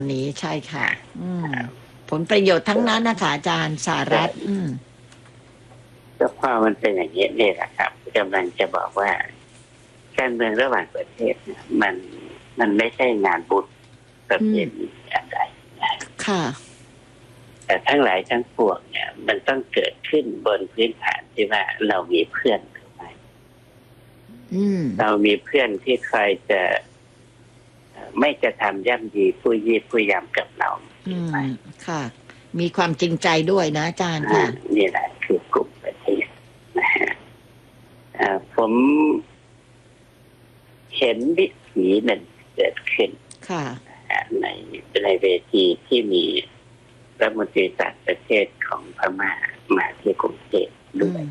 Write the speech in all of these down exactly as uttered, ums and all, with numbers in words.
นี้ใช่ค่ะอืมผลประโยชน์ทั้งนั้นนะคะอาจารย์สหรัฐอืมก็พอมันเป็นอย่างนี้เนี่ยแหละครับกำลังจะบอกว่าการเมืองระหว่างประเทศเนี่ยมันมันไม่ใช่งานบุญประเพณีอะไรนะค่ะแต่ทั้งหลายทั้งปวงเนี่ยมันต้องเกิดขึ้นบนพื้นฐานที่ว่าเรามีเพื่อนหรือไม่เรามีเพื่อนที่คอยจะไม่จะทำย่ำยีผู้ยีผู้ยำกับเราอืมค่ะ มีความจริงใจด้วยนะอาจารย์ค่ะนี่แหละคือกลุ่มประเทศนะฮะผมเห็นวิถีหนึ่งเกิดขึ้นในในเวทีที่มีรัฐมนตรีต่างประเทศของพม่ามาที่กรุงเทพด้วย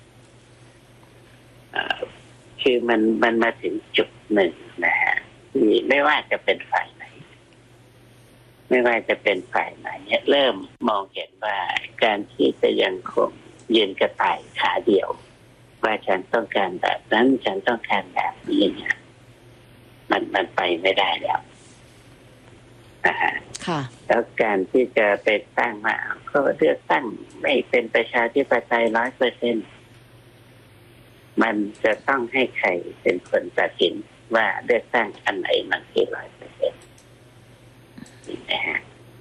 คือมันมันมาถึงจุดหนึ่งนะฮะที่ไม่ว่าจะเป็นฝ่ายไหนไม่ว่าจะเป็นฝ่ายไหนเริ่มมองเห็นว่าการที่จะยังคงยืนกระต่ายขาเดียวว่าฉันต้องการแบบนั้นฉันต้องการแบบนี้เนี่ยมันมันไปไม่ได้แล้วนะฮะแล้วการที่จะไปตั้งมาก็เลือกตั้งไม่เป็นประชาธิปไตยร้อยเปอร์เซ็นต์มันจะต้องให้ใครเป็นคนตัดสินว่าเลือกตั้งอันไหนมันที่ร้อยเปอร์เซ็นต์นะฮะ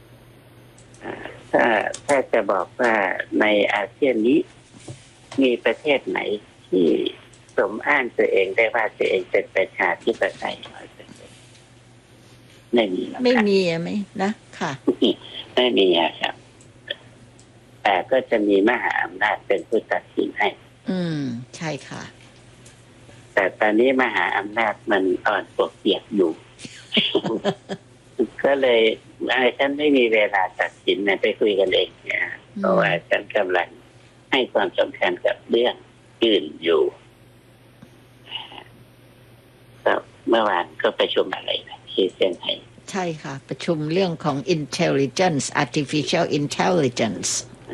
ถ้าถ้าจะบอกว่าในอาเซียนนี้มีประเทศไหนที่สมอ้างตัวเองได้ว่าตัวเองเป็นประชาธิปไตยร้อยเปอร์เซ็นต์ไม่มีไม่มีไหมนะค่ะไม่มีครับแต่ก็จะมีมหาอำนาจเป็นผู้ตัดสินให้อืมใช่ค่ะแต่ตอนนี้มหาอำนาจมันอ่อนปวกเปียกอยู่ ก็เลยฉันไม่มีเวลาตัดสินนะไปคุยกันเองเนี่ยเพราะว่าฉันกำลังให้ความสำคัญกับเรื่องอื่นอยู่เมื่อวานก็ประชุมอะไรนะที่เซี่ยงไฮ้ใช่ค่ะประชุมเรื่องของ intelligence artificial intelligence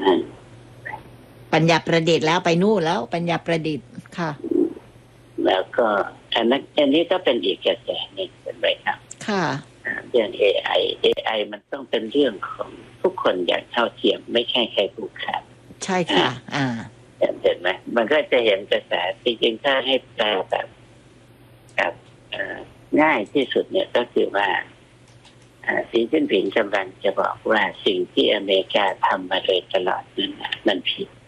ปัญญาประดิษฐ์แล้วไปนู่นแล้วปัญญาประดิษฐ์ค่ะแล้วก็อันนั้นอันนี้ก็เป็นอีกกระแสหนึ่งเป็นไรครับค่ะเรื่อง เอ ไอ เอ ไอ มันต้องเป็นเรื่องของทุกคนอย่างเท่าเทียมไม่ใช่ใครผูกขาดใช่ค่ะอ่าเห็นไหมมันก็จะเห็นกระแสจริงๆถ้าให้แปลแบบแบบง่ายที่สุดเนี่ยก็คือว่าสีจิ้นผิงกำลังจะบอกว่าสิ่งที่อเมริกาทำมาโดยตลอดนั้นมันผิด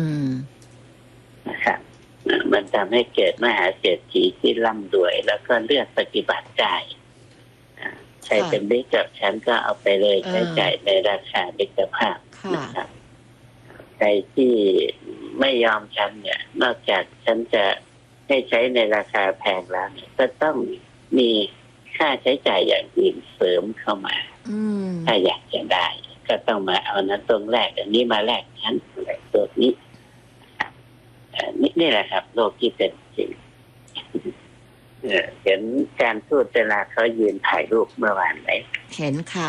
นะครับมันทำให้เกิดมหาเศรษฐีที่ร่ำรวยแล้วก็เลือกปฏิบัติได้ใครเป็นมิตรกับฉันก็เอาไปเลยใช้จ่ายในราคามิตรภาพนะครับใครที่ไม่ยอมฉันเนี่ยนอกจากฉันจะให้ใช้ในราคาแพงแล้วเนี่ยก็ต้องมีค่าใช้จ่ายอย่างอื่นเสริมเข้ามาถ้าอยากจะได้ก็ต้องมาเอานั้นตรงแรกอันนี้มาแลกฉันแลกตัวนี้นี่นี่แหละครับโลกที่เป็นจริงเห็นการทูตเวลาเขายืนถ่ายรูปเมื่อวานไหมเห็นค่ะ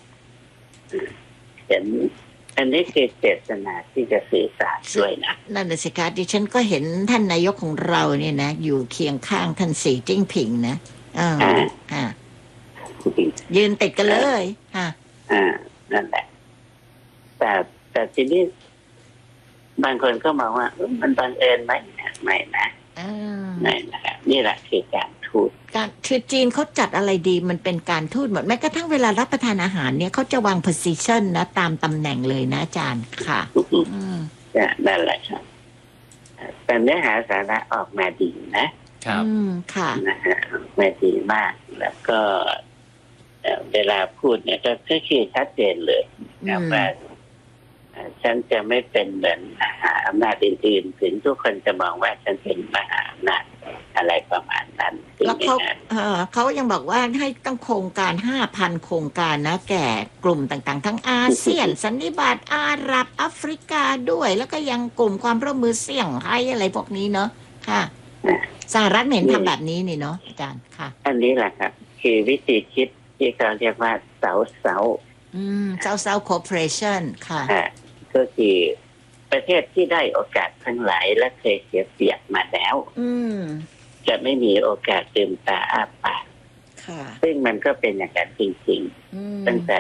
เห็นอันนี้คือเจตนาที่จะสื่อสารด้วยนะนั่นน่ะสิคะดิฉันก็เห็นท่านนายกของเราเนี่ยนะอยู่เคียงข้างท่านสีจิ้งผิงนะอ่าอ่ายืนติดกันเลยค่ะอ่านั่นแหละแต่แต่ทีนี้บางคนก็มองว่ามันบังเอิญไหมไม่นะไม่นะครับนี่แหละคือการทูตการคือจีนเขาจัดอะไรดีมันเป็นการทูตหมดแม้กระทั่งเวลารับประทานอาหารเนี่ยเขาจะวาง position นะตามตำแหน่งเลยนะอาจารย์ค่ะอืมนั่นแหละครับแต่เนื้อหาสาระออกมาดีนะครับค่ะนะฮะมาดีมากแล้วก็เวลาพูดเนี่ยก็คือชัดเจนเลยนะว่าฉันจะไม่เป็นเหมือนมหาอำนาจอื่นๆถึงทุกคนจะมองว่าฉันเป็นมหาอำนาจอะไรประมาณนั้นแล้วเขาเขายังบอกว่าให้ต้องโครงการห้าพันโครงการนะแก่กลุ่มต่างๆทั้งอาเซียนสันนิบาตอาหรับแอฟริกาด้วยแล้วก็ยังกลุ่มความร่วมมือเสี่ยงไฮ้อะไรพวกนี้เนาะค่ะสหรัฐเห็นทำแบบนี้นี่เนาะอาจารย์ค่ะอันนี้แหละครับคือวิธีคิดที่เขาเรียกว่าเสาเสาอืมเสาเสาคอร์ปอเรชั่นค่ะก็คือประเทศที่ได้โอกาสทั้งหลายและเคยเสียเปรียบมาแล้วจะไม่มีโอกาสลืมตาอ้าปากค่ะซึ่งมันก็เป็นอย่างนั้นจริงอืมๆ ตั้งแต่